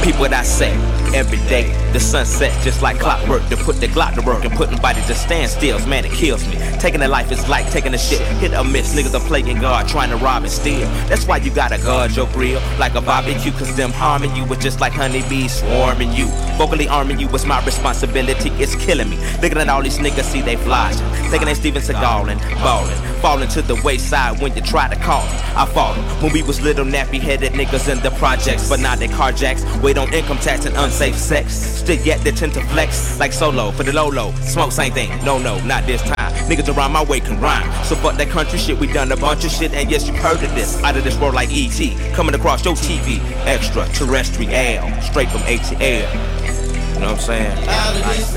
People that say every day the sun sets just like clockwork. To put the Glock to work and put nobody to stand still, man, it kills me. Taking a life is like taking a shit, hit or miss. Niggas are playing God, trying to rob and steal. That's why you gotta guard your grill like a barbecue, cause them harming you was just like honeybees swarming you. Vocally arming you was my responsibility, it's killing me. Looking at all these niggas, see they flying, thinking they Steven Seagal and ballin', falling to the wayside when you try to call them. I fought them when we was little nappy-headed niggas in the projects, but now they carjacks, wait on income tax and unsafe sex. Still yet they tend to flex like solo for the low. Smoke same thing, no, not this time. Niggas around my way can rhyme, so fuck that country shit. We done a bunch of shit, and yes, you heard of this. Out of this world like E.T. coming across your TV, extraterrestrial, straight from ATL. You know what I'm saying?